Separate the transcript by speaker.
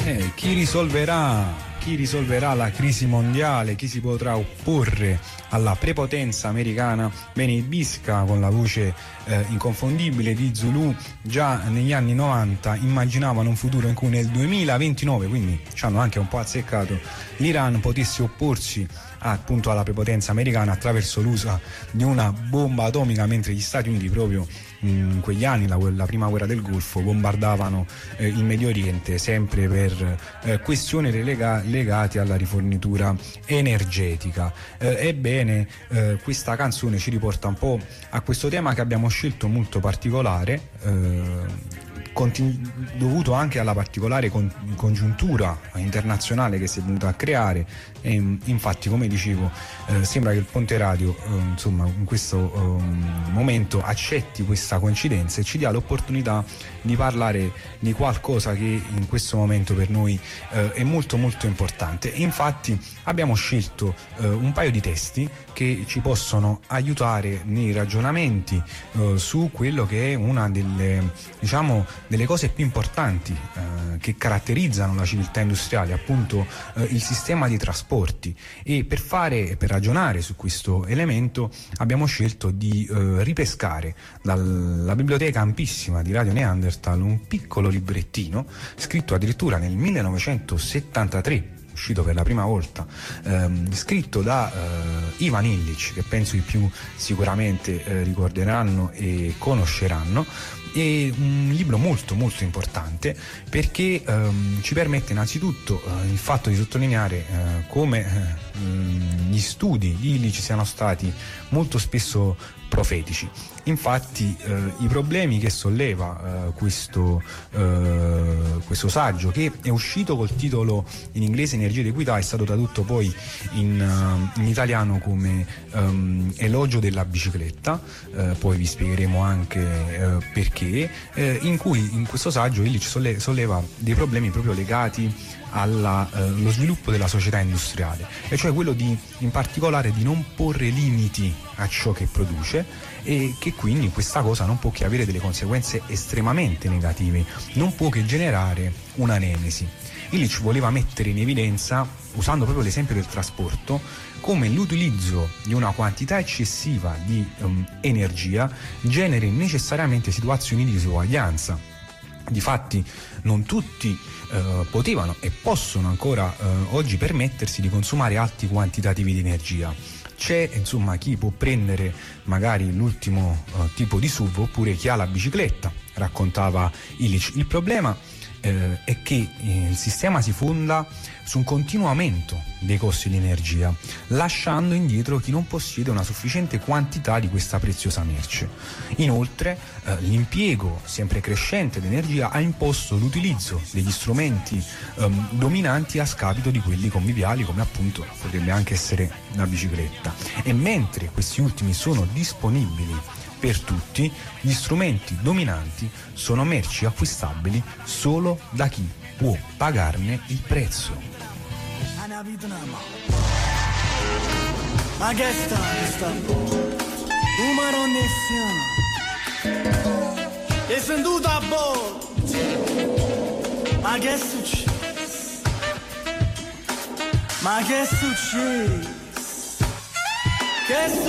Speaker 1: Chi risolverà la crisi mondiale, chi si potrà opporre alla prepotenza americana? Bene, i Bisca, con la voce inconfondibile di Zulu, già negli anni 90 immaginavano un futuro in cui nel 2029, quindi ci hanno anche un po' azzeccato, l'Iran potesse opporsi appunto alla prepotenza americana attraverso l'uso di una bomba atomica, mentre gli Stati Uniti proprio in quegli anni, la prima guerra del Golfo, bombardavano il Medio Oriente sempre per questioni legate alla rifornitura energetica. Ebbene, questa canzone ci riporta un po' a questo tema che abbiamo scelto, molto particolare, dovuto anche alla particolare congiuntura internazionale che si è venuta a creare, e infatti, come dicevo, sembra che il Ponte Radio insomma in questo momento accetti questa coincidenza e ci dia l'opportunità di parlare di qualcosa che in questo momento per noi è molto molto importante. E infatti abbiamo scelto un paio di testi che ci possono aiutare nei ragionamenti su quello che è una delle cose più importanti che caratterizzano la civiltà industriale, appunto il sistema di trasporti. E per ragionare su questo elemento abbiamo scelto di ripescare dalla biblioteca ampissima di Radio Neanderthal un piccolo librettino scritto addirittura nel 1973, uscito per la prima volta, scritto da Ivan Illich, che penso i più sicuramente ricorderanno e conosceranno. È un libro molto molto importante perché ci permette innanzitutto il fatto di sottolineare come gli studi di Illich siano stati molto spesso profetici. Infatti i problemi che solleva questo saggio, che è uscito col titolo in inglese Energia ed Equità, è stato tradotto poi in italiano come Elogio della bicicletta, poi vi spiegheremo anche perché, in cui in questo saggio Illich solleva dei problemi proprio legati allo sviluppo della società industriale, e cioè quello in particolare di non porre limiti a ciò che produce, e che quindi questa cosa non può che avere delle conseguenze estremamente negative, non può che generare una nemesi. Illich voleva mettere in evidenza, usando proprio l'esempio del trasporto, come l'utilizzo di una quantità eccessiva di energia generi necessariamente situazioni di disuguaglianza. Difatti non tutti potevano e possono ancora oggi permettersi di consumare alti quantitativi di energia. C'è insomma chi può prendere magari l'ultimo tipo di SUV, oppure chi ha la bicicletta, raccontava Illich. Il problema è che il sistema si fonda su un continuo aumento dei costi di energia, lasciando indietro chi non possiede una sufficiente quantità di questa preziosa merce. Inoltre l'impiego sempre crescente di energia ha imposto l'utilizzo degli strumenti dominanti a scapito di quelli conviviali, come appunto potrebbe anche essere la bicicletta. E mentre questi ultimi sono disponibili per tutti, gli strumenti dominanti sono merci acquistabili solo da chi può pagarne il prezzo.
Speaker 2: Ma che sta? E sentito a bordo? Ma che è successo? Ma che è successo? Che